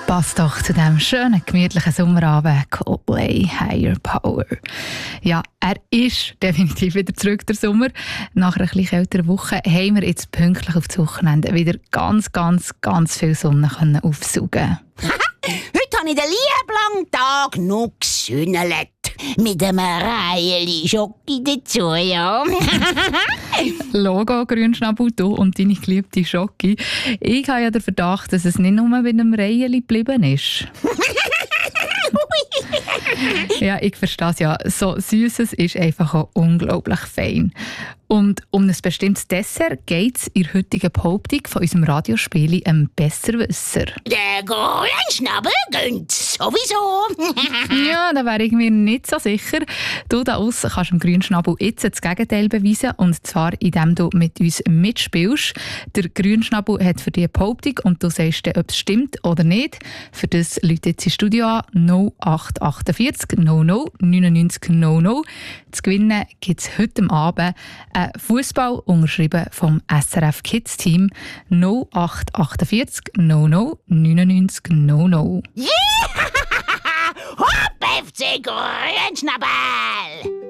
Passt doch zu diesem schönen, gemütlichen Sommerabend Coldplay Higher Power. Ja, er ist definitiv wieder zurück, der Sommer. Nach einer etwas kälteren Woche haben wir jetzt pünktlich auf das Wochenende wieder ganz viel Sonne aufsaugen. Heute habe ich den lieben Tag genug gesünnelt. Mit einem Reihe Schoki dazu, ja. Logo, Grünschnabel, du und deine geliebte Schoki. Ich habe ja den Verdacht, dass es nicht nur mit einem Reihe geblieben ist. Ja, ich verstehe es ja. So Süßes ist einfach auch unglaublich fein. Und um ein bestimmtes Dessert geht es in der heutigen Behauptung von unserem Radiospiel Besserwisser. Der Grünschnabel gönnt sowieso. Ja, da wäre ich mir nicht so sicher. Du da aussen kannst dem Grünschnabel jetzt das Gegenteil beweisen. Und zwar, indem du mit uns mitspielst. Der Grünschnabel hat für dich eine Behauptung und du sagst dir, ob es stimmt oder nicht. Für das läutet jetzt ins Studio an 0848 00 99 00. Zu gewinnen gibt es heute Abend ein Fußball unterschrieben vom SRF Kids Team 0848 00 99 00. Yeah! Hopp, FC Grünschnabel!